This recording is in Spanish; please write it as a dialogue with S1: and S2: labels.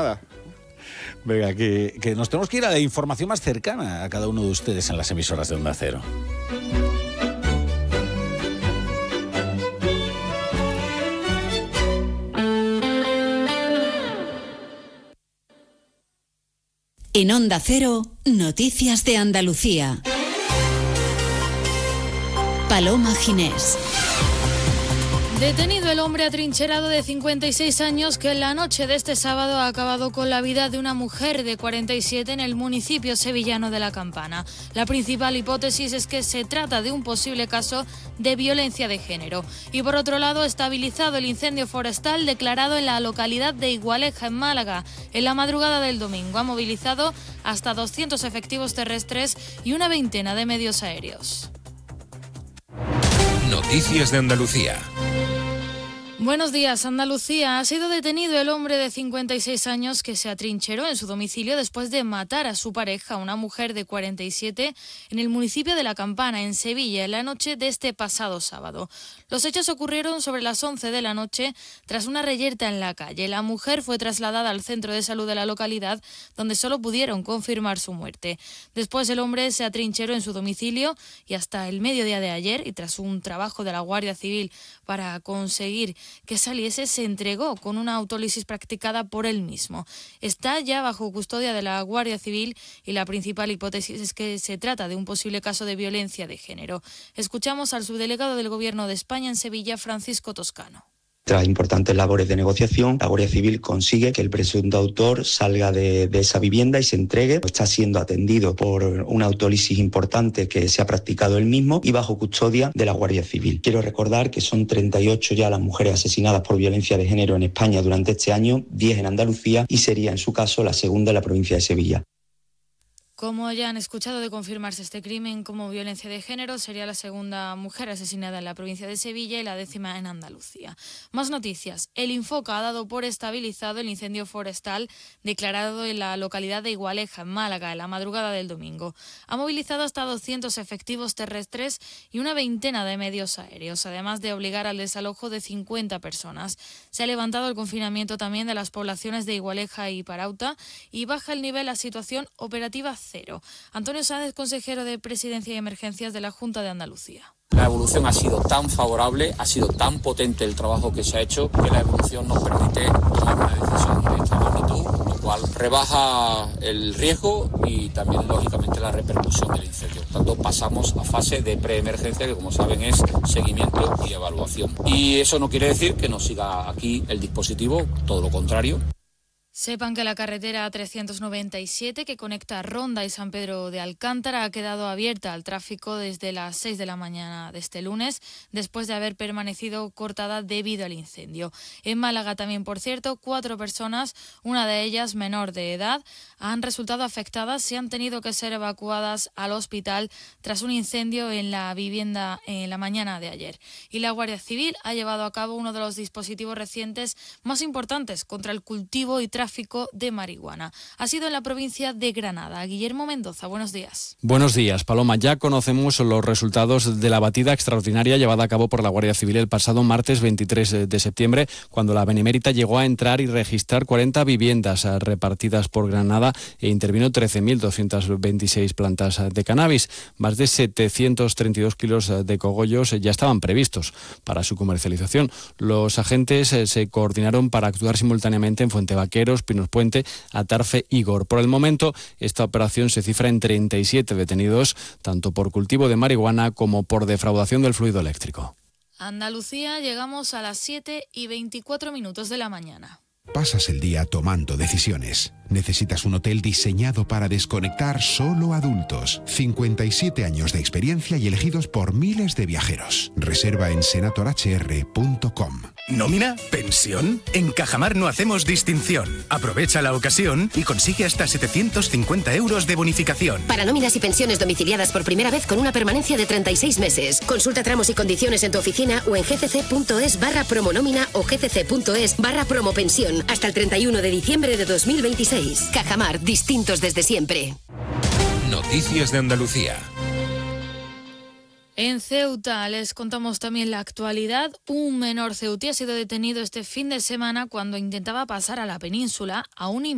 S1: nada.
S2: Venga, que nos tenemos que ir a la información más cercana a cada uno de ustedes en las emisoras de Onda Cero.
S3: En Onda Cero, Noticias de Andalucía. Paloma Ginés.
S4: Detenido el hombre atrincherado de 56 años que en la noche de este sábado ha acabado con la vida de una mujer de 47 en el municipio sevillano de La Campana. La principal hipótesis es que se trata de un posible caso de violencia de género. Y por otro lado, estabilizado el incendio forestal declarado en la localidad de Igualeja, en Málaga. En la madrugada del domingo ha movilizado hasta 200 efectivos terrestres y una veintena de medios aéreos.
S5: Noticias de Andalucía.
S4: Buenos días. Andalucía. Ha sido detenido el hombre de 56 años que se atrincheró en su domicilio después de matar a su pareja, una mujer de 47, en el municipio de La Campana, en Sevilla, en la noche de este pasado sábado. Los hechos ocurrieron sobre las 11 de la noche tras una reyerta en la calle. La mujer fue trasladada al centro de salud de la localidad, donde solo pudieron confirmar su muerte. Después el hombre se atrincheró en su domicilio y hasta el mediodía de ayer, y tras un trabajo de la Guardia Civil para conseguir que saliese, se entregó con una autólisis practicada por él mismo. Está ya bajo custodia de la Guardia Civil y la principal hipótesis es que se trata de un posible caso de violencia de género. Escuchamos al subdelegado del Gobierno de España en Sevilla, Francisco Toscano.
S6: Tras importantes labores de negociación, la Guardia Civil consigue que el presunto autor salga de esa vivienda y se entregue. Está siendo atendido por una autólisis importante que se ha practicado él mismo y bajo custodia de la Guardia Civil. Quiero recordar que son 38 ya las mujeres asesinadas por violencia de género en España durante este año, 10 en Andalucía y sería en su caso la segunda en la provincia de Sevilla.
S4: Como ya han escuchado, de confirmarse este crimen como violencia de género, sería la segunda mujer asesinada en la provincia de Sevilla y la 10ª en Andalucía. Más noticias. El Infoca ha dado por estabilizado el incendio forestal declarado en la localidad de Igualeja, en Málaga, en la madrugada del domingo. Ha movilizado hasta 200 efectivos terrestres y una veintena de medios aéreos, además de obligar al desalojo de 50 personas. Se ha levantado el confinamiento también de las poblaciones de Igualeja y Parauta y baja el nivel la situación operativa cero. Antonio Sáenz, consejero de Presidencia y Emergencias de la Junta de Andalucía.
S7: La evolución ha sido tan favorable, ha sido tan potente el trabajo que se ha hecho, que la evolución nos permite tomar una decisión de esta magnitud, lo cual rebaja el riesgo y también, lógicamente, la repercusión del incendio. Por tanto, pasamos a fase de preemergencia, que como saben es seguimiento y evaluación. Y eso no quiere decir que no siga aquí el dispositivo, todo lo contrario.
S4: Sepan que la carretera 397 que conecta Ronda y San Pedro de Alcántara ha quedado abierta al tráfico desde las 6 de la mañana de este lunes, después de haber permanecido cortada debido al incendio. En Málaga también, por cierto, 4 personas, una de ellas menor de edad, han resultado afectadas y han tenido que ser evacuadas al hospital tras un incendio en la vivienda en la mañana de ayer. Y la Guardia Civil ha llevado a cabo uno de los dispositivos recientes más importantes contra el cultivo y tráfico de marihuana. Ha sido en la provincia de Granada. Guillermo Mendoza, buenos días.
S8: Buenos días, Paloma. Ya conocemos los resultados de la batida extraordinaria llevada a cabo por la Guardia Civil el pasado martes 23 de septiembre, cuando la Benemérita llegó a entrar y registrar 40 viviendas repartidas por Granada e intervino 13.226 plantas de cannabis. Más de 732 kilos de cogollos ya estaban previstos para su comercialización. Los agentes se coordinaron para actuar simultáneamente en Fuentevaqueros, Pinos Puente, Atarfe y Gor. Por el momento, esta operación se cifra en 37 detenidos, tanto por cultivo de marihuana como por defraudación del fluido eléctrico.
S4: Andalucía, llegamos a las 7:24 de la mañana.
S9: Pasas el día tomando decisiones. Necesitas un hotel diseñado para desconectar solo adultos. 57 años de experiencia y elegidos por miles de viajeros. Reserva en senatorhr.com.
S10: ¿Nómina? ¿Pensión? En Cajamar no hacemos distinción. Aprovecha la ocasión y consigue hasta 750 euros de bonificación.
S11: Para nóminas y pensiones domiciliadas por primera vez con una permanencia de 36 meses. Consulta tramos y condiciones en tu oficina o en gcc.es/promonómina o gcc.es/promopensión hasta el 31 de diciembre de 2026. Cajamar, distintos desde siempre.
S5: Noticias de Andalucía.
S4: En Ceuta les contamos también la actualidad. Un menor ceutí ha sido detenido este fin de semana cuando intentaba pasar a la península a un